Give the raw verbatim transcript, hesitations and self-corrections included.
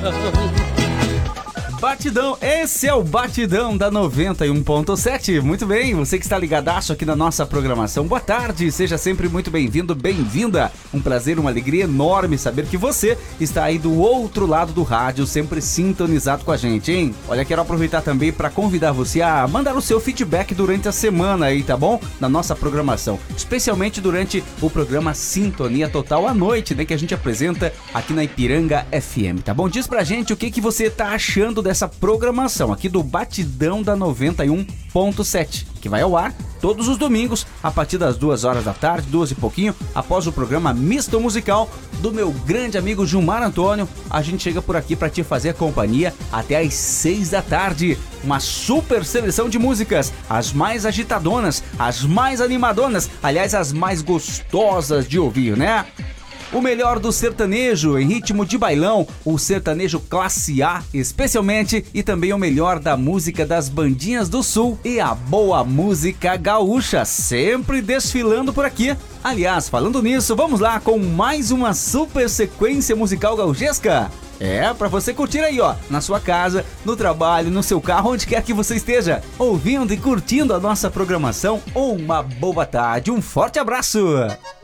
Batidão, esse é o Batidão da noventa e um ponto sete. Muito bem, você que está ligadaço aqui na nossa programação, boa tarde, seja sempre muito bem-vindo, bem-vinda. Um prazer, uma alegria enorme saber que você está aí do outro lado do rádio, sempre sintonizado com a gente, hein? Olha, quero aproveitar também para convidar você a mandar o seu feedback durante a semana aí, tá bom? Na nossa programação, especialmente durante o programa Sintonia Total à noite, né? Que a gente apresenta aqui na Ipiranga F M, tá bom? Diz pra gente o que, que você tá achando dessa programação aqui do Batidão da noventa e um ponto sete, que vai ao ar todos os domingos a partir das duas horas da tarde, duas e pouquinho, após o programa Misto Musical do meu grande amigo Gilmar Antônio. A gente chega por aqui para te fazer companhia até às seis da tarde. Uma super seleção de músicas, as mais agitadonas, as mais animadonas, aliás, as mais gostosas de ouvir, né? O melhor do sertanejo em ritmo de bailão, o sertanejo classe A especialmente, e também o melhor da música das bandinhas do sul e a boa música gaúcha, sempre desfilando por aqui. Aliás, falando nisso, vamos lá com mais uma super sequência musical gauchesca. É, pra você curtir aí, ó, na sua casa, no trabalho, no seu carro, onde quer que você esteja, ouvindo e curtindo a nossa programação. Uma boa tarde, um forte abraço!